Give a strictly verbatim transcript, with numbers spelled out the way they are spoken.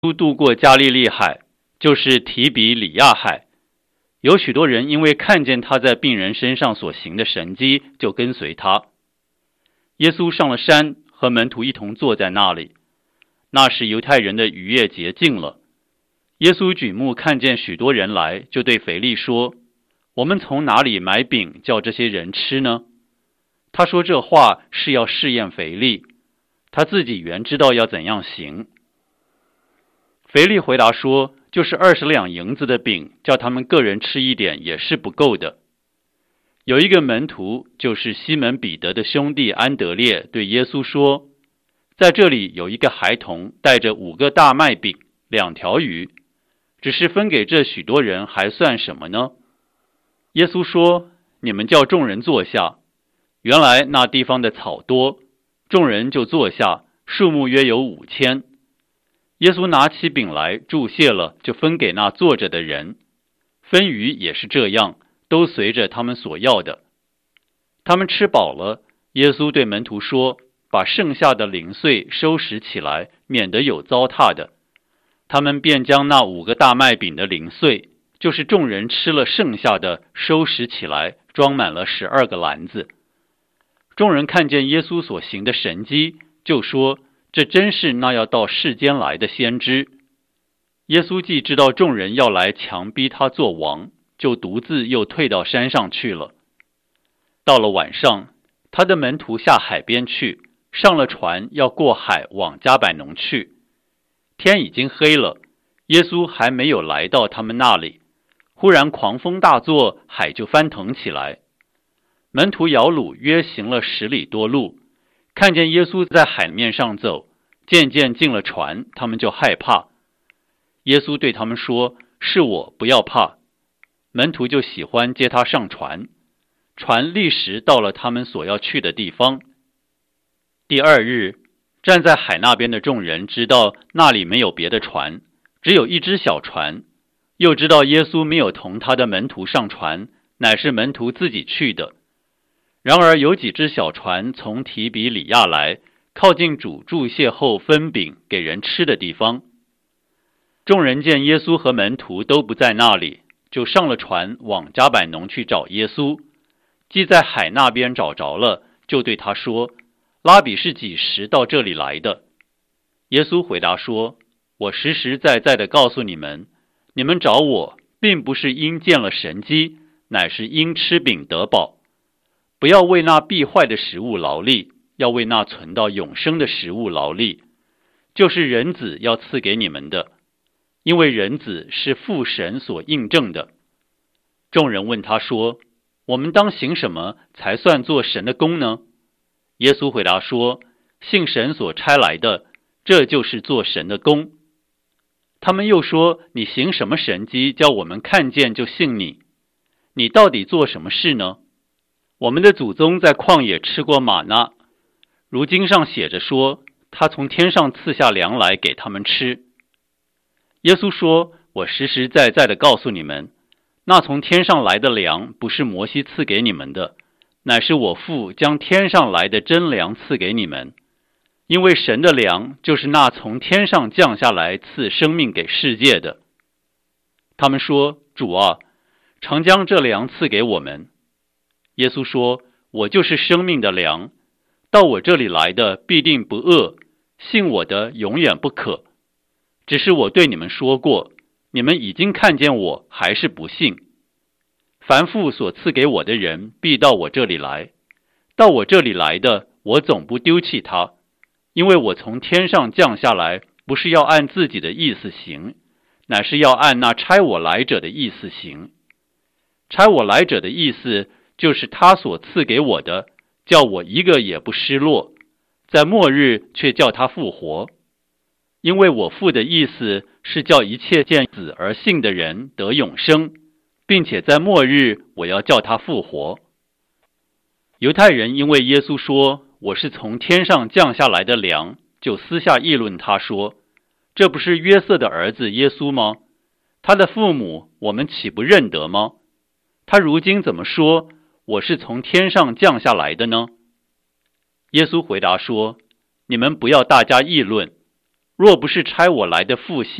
渡过加利利海，就是提比里亚海。有许多人因为看见他在病人身上所行的神迹，就跟随他。耶稣上了山，和门徒一同坐在那里。那时犹太人的逾越节近了。耶稣举目看见许多人来，就对腓力说：我们从哪里买饼叫这些人吃呢？他说这话是要试验腓力，他自己原知道要怎样行。腓力回答说：就是二十两银子的饼，叫他们个人吃一点也是不够的。有一个门徒，就是西门彼得的兄弟安德烈，对耶稣说：在这里有一个孩童带着五个大麦饼，两条鱼，只是分给这许多人，还算什么呢？耶稣说：你们叫众人坐下。原来那地方的草多，众人就坐下，数目约有五千。耶稣拿起饼来，祝谢了，就分给那坐着的人。分鱼也是这样，都随着他们所要的。他们吃饱了，耶稣对门徒说：把剩下的零碎收拾起来，免得有糟蹋的。他们便将那五个大麦饼的零碎，就是众人吃了剩下的，收拾起来，装满了十二个篮子。众人看见耶稣所行的神迹，就说：这真是那要到世间来的先知。耶稣既知道众人要来强逼他做王，就独自又退到山上去了。到了晚上，他的门徒下海边去，上了船，要过海往迦百农去。天已经黑了，耶稣还没有来到他们那里，忽然狂风大作，海就翻腾起来。门徒摇橹约行了十里多路，看见耶稣在海面上走，渐渐进了船，他们就害怕。耶稣对他们说：是我，不要怕。门徒就喜欢接他上船，船立时到了他们所要去的地方。第二日，站在海那边的众人知道那里没有别的船，只有一只小船，又知道耶稣没有同他的门徒上船，乃是门徒自己去的。然而有几只小船从提比里亚来，靠近主祝谢后分饼给人吃的地方。众人见耶稣和门徒都不在那里，就上了船往迦百农去找耶稣。既在海那边找着了，就对他说：拉比是几时到这里来的？耶稣回答说：我实实在在的告诉你们，你们找我，并不是因见了神迹，乃是因吃饼得饱。不要为那必坏的食物劳力，要为那存到永生的食物劳力，就是人子要赐给你们的，因为人子是父神所印证的。众人问他说：我们当行什么才算做神的工呢？耶稣回答说：信神所差来的，这就是做神的工。他们又说：你行什么神迹，叫我们看见就信你？你到底做什么事呢？我们的祖宗在旷野吃过玛纳，如经上写着说，他从天上赐下粮来给他们吃。耶稣说：我实实在在的告诉你们，那从天上来的粮不是摩西赐给你们的，乃是我父将天上来的真粮赐给你们。因为神的粮就是那从天上降下来赐生命给世界的。他们说：主啊，常将这粮赐给我们。耶稣说：我就是生命的粮，到我这里来的必定不饿，信我的永远不渴。只是我对你们说过，你们已经看见我，还是不信。凡父所赐给我的人，必到我这里来。到我这里来的，我总不丢弃他，因为我从天上降下来，不是要按自己的意思行，乃是要按那差我来者的意思行。差我来者的意思，就是他所赐给我的，叫我一个也不失落，在末日却叫他复活。因为我父的意思是叫一切见子而信的人得永生，并且在末日我要叫他复活。犹太人因为耶稣说我是从天上降下来的粮，就私下议论他说：这不是约瑟的儿子耶稣吗？他的父母我们岂不认得吗？他如今怎么说我是从天上降下来的呢？耶稣回答说：你们不要大家议论， 若不是差我来的父